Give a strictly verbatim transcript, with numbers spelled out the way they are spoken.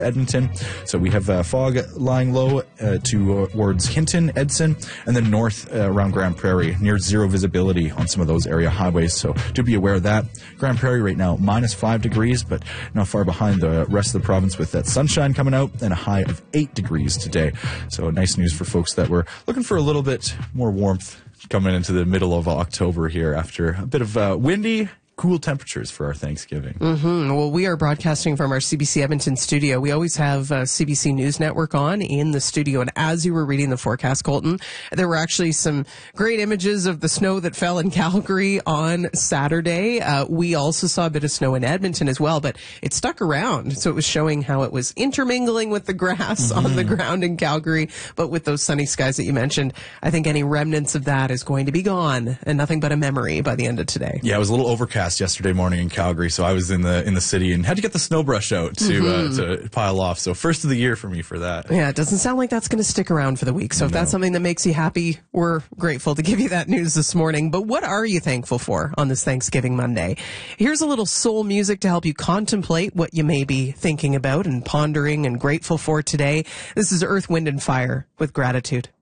Edmonton. So we have uh, fog lying low uh, towards Hinton, Edson, and then north uh, around Grand Prairie, near zero visibility on some of those area highways. So do be aware of that. Grand Prairie right now, minus five degrees, but not far behind the rest of the province with that sunshine coming out and a high of eight degrees today. So nice news for folks that were looking for a little bit more warmth coming into the middle of October here after a bit of uh, windy, cool temperatures for our Thanksgiving. Mm-hmm. Well, we are broadcasting from our C B C Edmonton studio. We always have uh, C B C News Network on in the studio. And as you were reading the forecast, Colton, there were actually some great images of the snow that fell in Calgary on Saturday. Uh, we also saw a bit of snow in Edmonton as well, but it stuck around. So it was showing how it was intermingling with the grass mm-hmm. on the ground in Calgary. But with those sunny skies that you mentioned, I think any remnants of that is going to be gone and nothing but a memory by the end of today. Yeah, it was a little overcast yesterday morning in Calgary, so I was in the in the city and had to get the snow brush out to mm-hmm. uh, to pile off. So first of the year for me for that. Yeah, it doesn't sound like that's going to stick around for the week. So if no. that's something that makes you happy, we're grateful to give you that news this morning. But what are you thankful for on this Thanksgiving Monday? Here's a little soul music to help you contemplate what you may be thinking about and pondering and grateful for today. This is Earth, Wind and Fire with Gratitude.